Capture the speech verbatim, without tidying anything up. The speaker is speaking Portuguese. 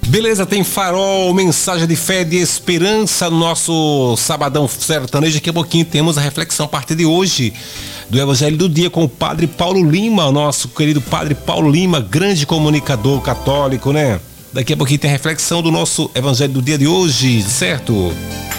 Beleza, tem Farol, mensagem de fé, de esperança no nosso Sabadão Sertanejo. Daqui a pouquinho temos a reflexão a partir de hoje do Evangelho do Dia com o Padre Paulo Lima, o nosso querido Padre Paulo Lima, grande comunicador católico, né? Daqui a pouquinho tem a reflexão do nosso Evangelho do Dia de hoje, certo?